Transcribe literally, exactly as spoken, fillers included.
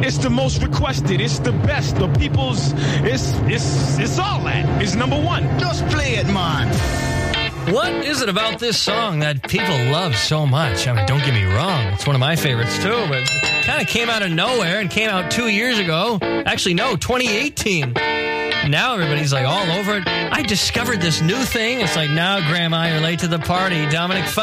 It's the most requested. It's the best. The people's. It's it's it's all that. It's number one. Just play it, man. What is it about this song that people love so much? I mean, don't get me wrong. It's one of my favorites, too, but it kind of came out of nowhere and came out two years ago. Actually, no, twenty eighteen. Now everybody's like all over it. I discovered this new thing. It's like, now, Grandma, you're late to the party. Dominic